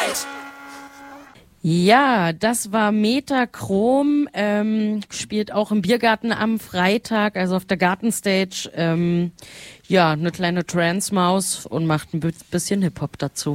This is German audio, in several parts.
Ja, das war Metachrom, spielt auch im Biergarten am Freitag, also auf der Gartenstage, ja, eine kleine Trance-Maus und macht ein bisschen Hip-Hop dazu.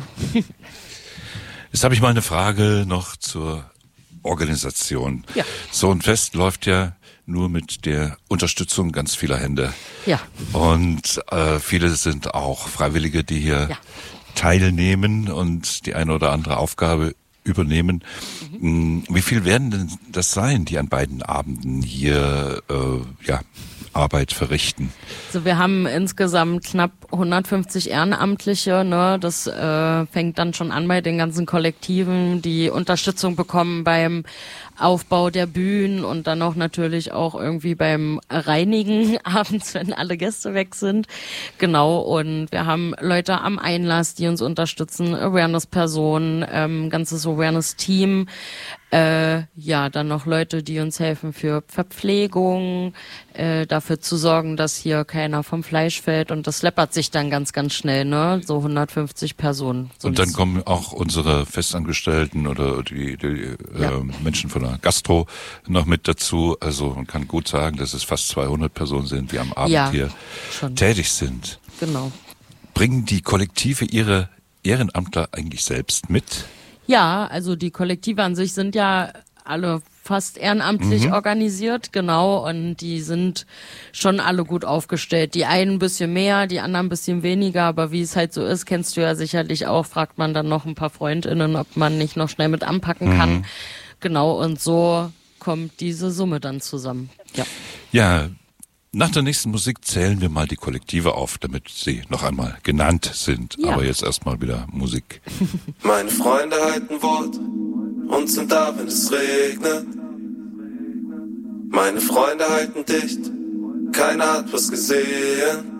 Jetzt habe ich mal eine Frage noch zur Organisation. Ja. So ein Fest läuft ja nur mit der Unterstützung ganz vieler Hände. Ja. Und viele sind auch Freiwillige, die hier teilnehmen und die eine oder andere Aufgabe übernehmen. Wie viel werden denn das sein, die an beiden Abenden hier Arbeit verrichten? Also wir haben insgesamt knapp 150 Ehrenamtliche, ne? Das fängt dann schon an bei den ganzen Kollektiven, die Unterstützung bekommen beim Aufbau der Bühnen und dann auch natürlich auch irgendwie beim Reinigen abends, wenn alle Gäste weg sind. Genau, und wir haben Leute am Einlass, die uns unterstützen, Awareness-Personen, ganzes Awareness-Team, dann noch Leute, die uns helfen für Verpflegung, dafür zu sorgen, dass hier keiner vom Fleisch fällt, und das läppert sich dann ganz, ganz schnell, ne? So 150 Personen. Und dann kommen auch unsere Festangestellten oder die Menschen von der Gastro noch mit dazu. Also man kann gut sagen, dass es fast 200 Personen sind, die am Abend hier schon tätig sind. Genau. Bringen die Kollektive ihre Ehrenamtler eigentlich selbst mit? Ja, also die Kollektive an sich sind ja alle fast ehrenamtlich organisiert, genau, und die sind schon alle gut aufgestellt. Die einen ein bisschen mehr, die anderen ein bisschen weniger, aber wie es halt so ist, kennst du ja sicherlich auch, fragt man dann noch ein paar FreundInnen, ob man nicht noch schnell mit anpacken kann. Genau, und so kommt diese Summe dann zusammen. Ja, nach der nächsten Musik zählen wir mal die Kollektive auf, damit sie noch einmal genannt sind. Ja. Aber jetzt erstmal wieder Musik. Meine Freunde halten Wort und sind da, wenn es regnet. Meine Freunde halten dicht, keiner hat was gesehen.